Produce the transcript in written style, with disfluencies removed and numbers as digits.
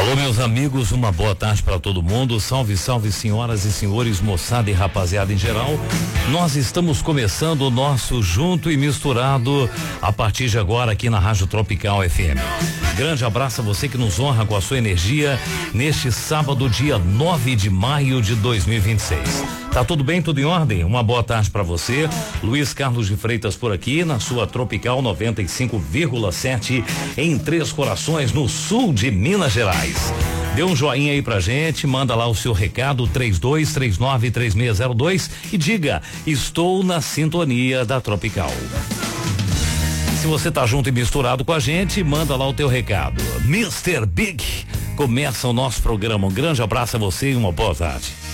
Alô, meus amigos, uma boa tarde para todo mundo. Salve, salve, senhoras e senhores, moçada e rapaziada em geral. Nós estamos começando o nosso Junto e Misturado a partir de agora aqui na Rádio Tropical FM. Grande abraço a você que nos honra com a sua energia neste sábado, dia 9 de maio de 2026. Tá tudo bem, tudo em ordem? Uma boa tarde para você. Luiz Carlos de Freitas por aqui na sua Tropical 95,7 em Três Corações, no sul de Minas Gerais. Dê um joinha aí pra gente, manda lá o seu recado 32393602 e diga: estou na sintonia da Tropical. Se você tá junto e misturado com a gente, manda lá o teu recado. Mr. Big, começa o nosso programa. Um grande abraço a você e uma boa tarde.